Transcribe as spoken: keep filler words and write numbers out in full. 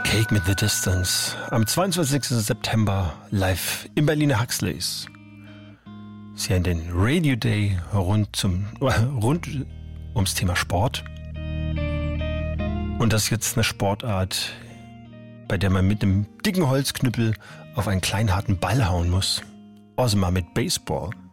Cake with the Distance am zweiundzwanzigsten September live im Berliner Huxleys. Sie haben den Radio Day rund, zum, äh, rund ums Thema Sport. Und das ist jetzt eine Sportart, bei der man mit einem dicken Holzknüppel auf einen kleinen harten Ball hauen muss. Also mal mit Baseball.